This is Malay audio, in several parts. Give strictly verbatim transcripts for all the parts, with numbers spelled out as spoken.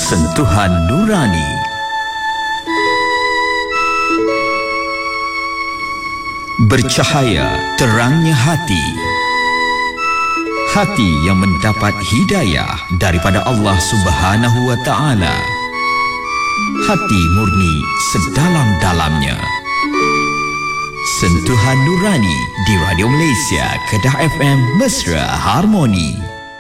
Sentuhan Nurani. Bercahaya terangnya hati. Hati yang mendapat hidayah daripada Allah Subhanahu wa Ta'ala. Hati murni sedalam-dalamnya. Sentuhan Nurani di Radio Malaysia, Kedah F M, Mesra Harmoni.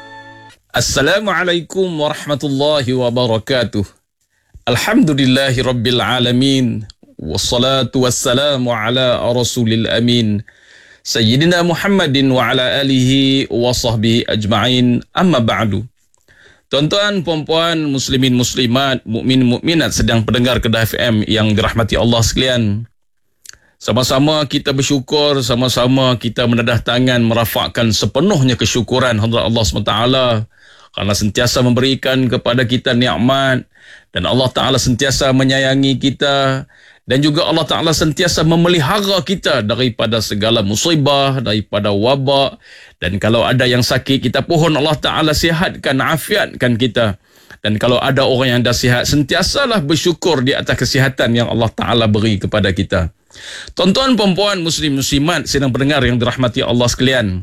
Assalamualaikum warahmatullahi wabarakatuh. Alhamdulillahi rabbil alamin. Wassalatu wassalamu ala rasulil amin. Sayyidina Muhammadin wa ala alihi wa sahbihi ajma'in. Amma ba'du. Tuan-tuan, puan-puan, muslimin, muslimat, mukmin, mukminat sedang pendengar Kedah F M yang dirahmati Allah sekalian. Sama-sama kita bersyukur, sama-sama kita menadah tangan merafakkan sepenuhnya kesyukuran hadrat Allah subhanahu wa taala kerana sentiasa memberikan kepada kita nikmat, dan Allah Ta'ala sentiasa menyayangi kita, dan juga Allah Ta'ala sentiasa memelihara kita daripada segala musibah, daripada wabak. Dan kalau ada yang sakit, kita pohon Allah Ta'ala sihatkan, afiatkan kita. Dan kalau ada orang yang dah sihat, sentiasalah bersyukur di atas kesihatan yang Allah Ta'ala beri kepada kita. Tuan-tuan, puan-puan, muslim, muslimat sedang pendengar yang dirahmati Allah sekalian.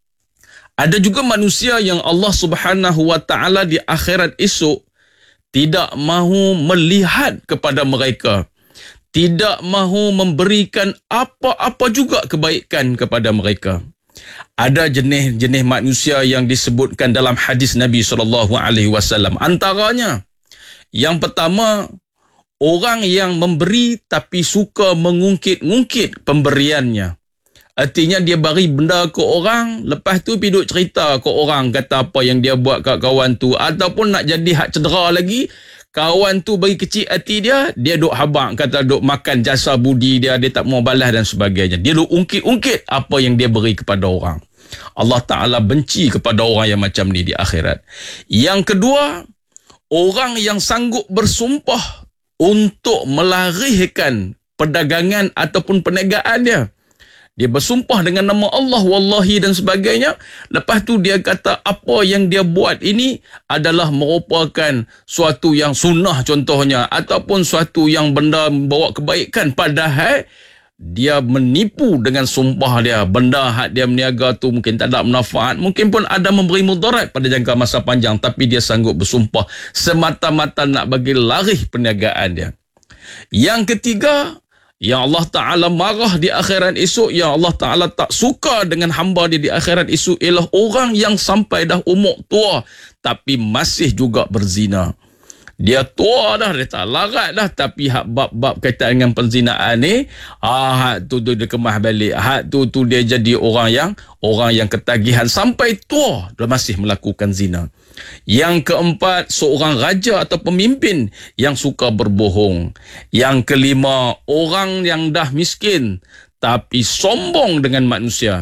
Ada juga manusia yang Allah Subhanahu wa Ta'ala di akhirat esok tidak mahu melihat kepada mereka, tidak mahu memberikan apa-apa juga kebaikan kepada mereka. Ada jenis-jenis manusia yang disebutkan dalam hadis Nabi sallallahu alaihi wasallam. Antaranya, yang pertama, orang yang memberi tapi suka mengungkit-ungkit pemberiannya. Artinya dia bagi benda ke orang, lepas tu pergi duk cerita ke orang kata apa yang dia buat kat kawan tu, ataupun nak jadi hak cedera lagi, kawan tu bagi kecil hati dia, dia duk habaq kata duk makan jasa budi dia, dia tak mau balas dan sebagainya. Dia duk ungkit-ungkit apa yang dia beri kepada orang. Allah Ta'ala benci kepada orang yang macam ni di akhirat. Yang kedua, orang yang sanggup bersumpah untuk melarihkan perdagangan ataupun perniagaan dia. Dia bersumpah dengan nama Allah, wallahi dan sebagainya. Lepas tu dia kata apa yang dia buat ini adalah merupakan suatu yang sunnah contohnya, ataupun suatu yang benda membawa kebaikan. Padahal dia menipu dengan sumpah dia. Benda hak dia meniaga tu mungkin tak ada manfaat, mungkin pun ada memberi mudarat pada jangka masa panjang, tapi dia sanggup bersumpah semata-mata nak bagi larih perniagaan dia. Yang ketiga, yang Allah Ta'ala marah di akhirat esok, yang Allah Ta'ala tak suka dengan hamba dia di akhirat esok, ialah orang yang sampai dah umur tua tapi masih juga berzina. Dia tua dah, dia tak larat dah, tapi hak bab-bab kaitan dengan penzinaan ni, ah, hak tu, tu dia kemah balik, hak tu tu dia jadi orang yang orang yang ketagihan sampai tua dia masih melakukan zina. Yang keempat, seorang raja atau pemimpin yang suka berbohong. Yang kelima, orang yang dah miskin tapi sombong dengan manusia,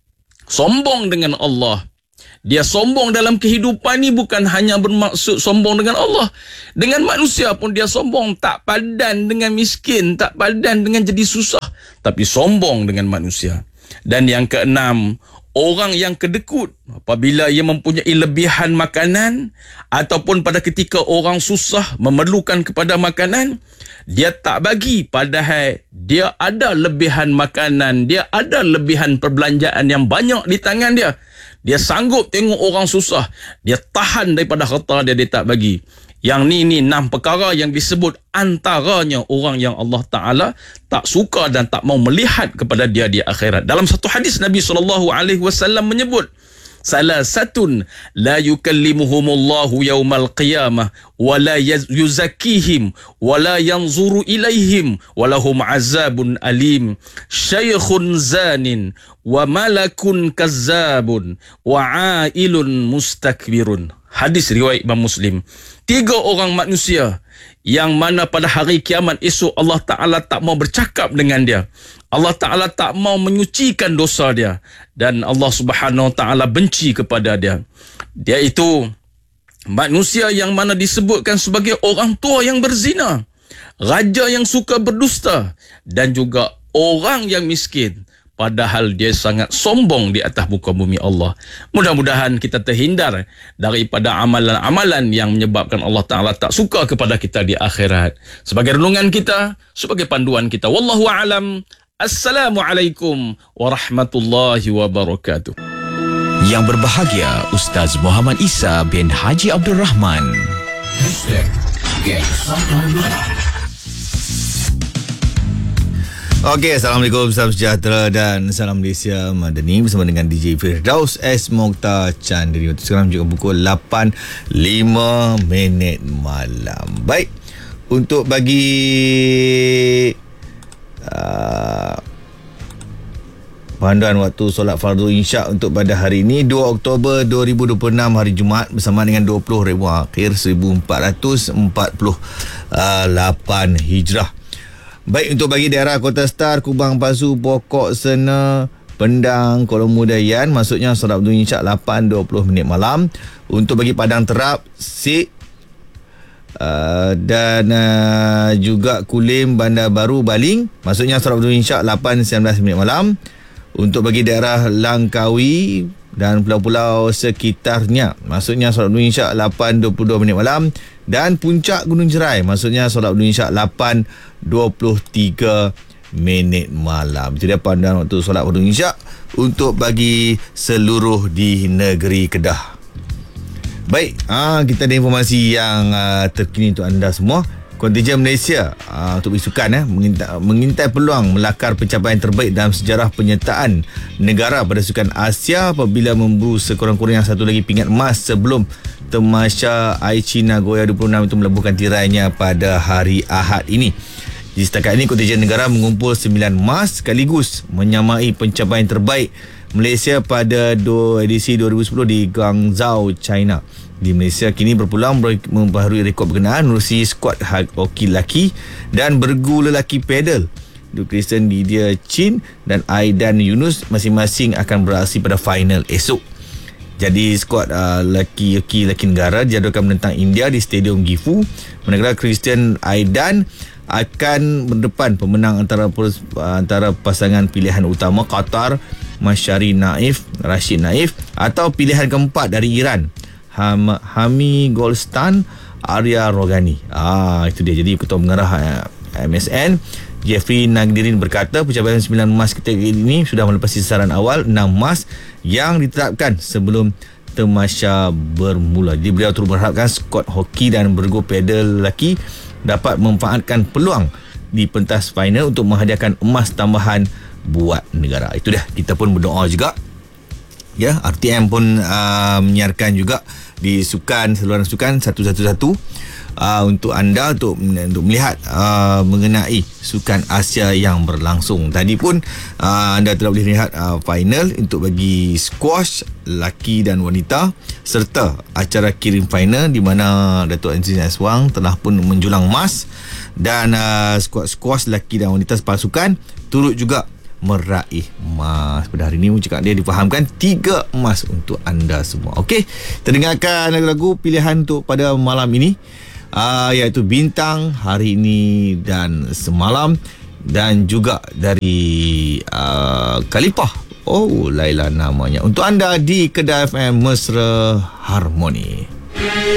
sombong dengan Allah. Dia sombong dalam kehidupan ni bukan hanya bermaksud sombong dengan Allah, dengan manusia pun dia sombong. Tak padan dengan miskin, tak padan dengan jadi susah, tapi sombong dengan manusia. Dan yang keenam, orang yang kedekut apabila ia mempunyai lebihan makanan, ataupun pada ketika orang susah memerlukan kepada makanan, dia tak bagi, padahal dia ada lebihan makanan, dia ada lebihan perbelanjaan yang banyak di tangan dia. Dia sanggup tengok orang susah, dia tahan daripada harta dia, dia tak bagi. Yang ni ni enam perkara yang disebut antaranya orang yang Allah Ta'ala tak suka dan tak mau melihat kepada dia di akhirat. Dalam satu hadis Nabi sallallahu alaihi wasallam menyebut, salasatun la yukallimuhumullahu yaumal qiyamah wa la yuzakkihim wa la yanzuru ilaihim wa lahum azabun alim, syaikhun zanin wa malakun kazzabun wa ailun mustakbirun. Hadis riwayat Imam Muslim. Tiga orang manusia yang mana pada hari kiamat esok Allah Ta'ala tak mau bercakap dengan dia, Allah Ta'ala tak mau menyucikan dosa dia, dan Allah Subhanahu Wa Ta'ala benci kepada dia. Dia itu manusia yang mana disebutkan sebagai orang tua yang berzina, raja yang suka berdusta, dan juga orang yang miskin, padahal dia sangat sombong di atas muka bumi Allah. Mudah-mudahan kita terhindar daripada amalan-amalan yang menyebabkan Allah Ta'ala tak suka kepada kita di akhirat. Sebagai renungan kita, sebagai panduan kita. Wallahu a'lam. Assalamualaikum warahmatullahi wabarakatuh. Yang berbahagia Ustaz Muhammad Isa bin Haji Abdul Rahman. Okey, Assalamualaikum, salam sejahtera dan salam Malaysia Madani bersama dengan D J Firdaus S. Mokhtar Chandri. Sekarang juga pukul lapan lima minit malam. Baik, untuk bagi uh, panduan waktu solat fardu insya untuk pada hari ini dua Oktober dua ribu dua puluh enam, hari Jumaat, bersama dengan dua puluh Ribua Akhir seribu empat ratus empat puluh lapan Hijrah. Baik, untuk bagi daerah Kota Star, Kubang Pasu, Pokok Sena, Pendang, Kuala Mudayan, maksudnya solat fardu insya lapan dua puluh minit malam. Untuk bagi Padang Terap, Sik uh, dan uh, juga Kulim, Bandar Baru, Baling, maksudnya solat fardu insya lapan sembilan belas minit malam. Untuk bagi daerah Langkawi dan pulau-pulau sekitarnya, maksudnya solat fardu insya lapan dua puluh dua minit malam. Dan Puncak Gunung Jerai, maksudnya solat fardu insya lapan dua puluh tiga minit malam. Itu dia pandangan waktu solat fardu insya untuk bagi seluruh di negeri Kedah. Baik, aa, kita ada informasi yang aa, terkini untuk anda semua. Kontijen Malaysia aa, untuk bersukan eh, mengintai, mengintai peluang melakar pencapaian terbaik dalam sejarah penyertaan negara pada Sukan Asia apabila memburu sekurang-kurangnya satu lagi pingat emas sebelum Temasya Aichi Nagoya dua puluh enam itu melebuhkan tirainya pada hari Ahad ini. Di setakat ini, kontijen negara mengumpul sembilan emas sekaligus menyamai pencapaian terbaik Malaysia pada edisi dua ribu sepuluh di Guangzhou, China. Di Malaysia kini berpeluang memperbaharui rekod berkenaan menerusi skuad hoki lelaki dan bergu lelaki pedal. Kristen Didier Chin dan Aidan Yunus masing-masing akan beraksi pada final esok. Jadi skuad uh, lelaki-lelaki lelaki negara dijadualkan menentang India di Stadium Gifu. Manakala Christian Aidan akan berdepan pemenang antara antara pasangan pilihan utama Qatar, Mashari Naif, Rashid Naif, atau pilihan keempat dari Iran, Ham, Hami Golstan, Arya Rogani. Ah, itu dia. Jadi ketua pengarah uh, M S N Jeffrey Nagdirin berkata pencapaian sembilan emas ketika ini sudah melepasi sasaran awal enam emas yang ditetapkan sebelum Temasya bermula. Jadi beliau terus berharapkan skuad hoki dan bergu pedal lelaki dapat memanfaatkan peluang di pentas final untuk menghadiahkan emas tambahan buat negara. Itu dah, kita pun berdoa juga. Ya, R T M pun uh, menyiarkan juga di sukan, saluran sukan satu satu satu uh, untuk anda untuk, untuk melihat uh, mengenai Sukan Asia yang berlangsung. Tadi pun uh, anda telah boleh lihat uh, final untuk bagi squash lelaki dan wanita serta acara kirim final di mana Datuk Anzin Aswang telah pun menjulang emas, dan uh, squash lelaki dan wanita sepasukan turut juga meraih emas. Pada hari ini cakap dia difahamkan tiga emas untuk anda semua. Okey, terdengarkan lagu-lagu pilihan untuk pada malam ini, uh, iaitu Bintang, Hari Ini dan Semalam, dan juga dari uh, Kalipah, oh Laila namanya, untuk anda di Kedah F M Mesra Harmoni.